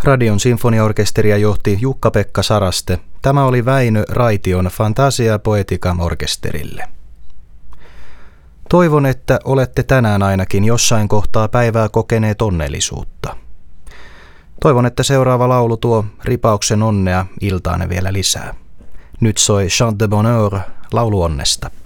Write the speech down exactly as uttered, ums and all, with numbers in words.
Radion sinfoniaorkesteria johti Jukka-Pekka Saraste. Tämä oli Väinö Raition Fantasia Poetica orkesterille. Toivon, että olette tänään ainakin jossain kohtaa päivää kokeneet onnellisuutta. Toivon, että seuraava laulu tuo ripauksen onnea iltaanne vielä lisää. Nyt soi Chant de Bonheur laulu onnesta.